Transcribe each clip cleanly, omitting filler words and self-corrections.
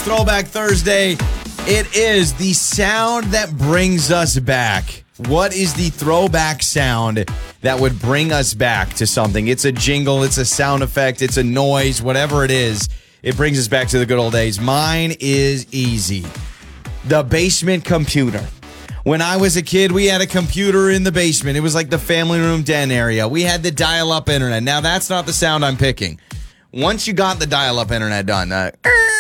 Throwback Thursday. It is the sound that brings us back. What is the throwback sound that would bring us back to something? It's a jingle, it's a sound effect, it's a noise, whatever it is. It brings us back to the good old days. Mine is easy. The basement computer. When I was a kid, we had a computer in the basement. It was like the family room den area. We had the dial-up internet. Now, that's not the sound I'm picking. Once you got the dial-up internet done, That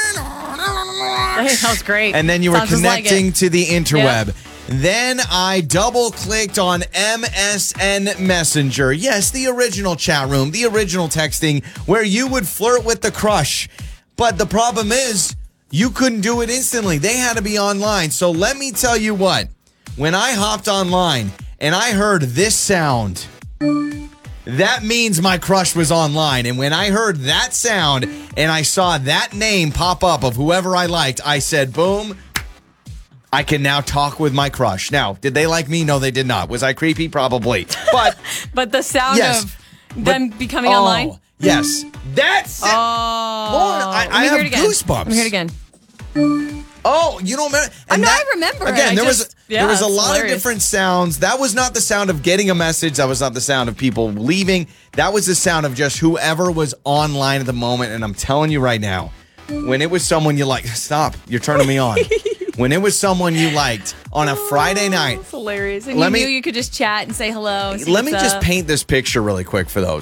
was great. and then you were Sounds just like connecting it. to the interweb. Yep. Then I double-clicked on MSN Messenger. Yes, the original chat room, the original texting, where you would flirt with the crush. But the problem is, you couldn't do it instantly. They had to be online. So let me tell you what. When I hopped online and I heard this sound, that means my crush was online. And when I heard that sound and I saw that name pop up of whoever I liked, I said, boom, I can now talk with my crush. Now, did they like me? No, they did not. Was I creepy? Probably. But But the sound yes, of them becoming online? Yes. That's it. Oh. Lauren, I have goosebumps. Let me hear it again. Oh, you don't remember? I remember it. Again, there was it's a lot hilarious. of different sounds. That was not the sound of getting a message. That was not the sound of people leaving. That was the sound of just whoever was online at the moment. And I'm telling you right now, when it was someone you liked, stop, you're turning me on. When it was someone you liked on a Friday night. It's hilarious. And Let you me- knew you could just chat and say hello. And see Let me what's just up. paint this picture really quick for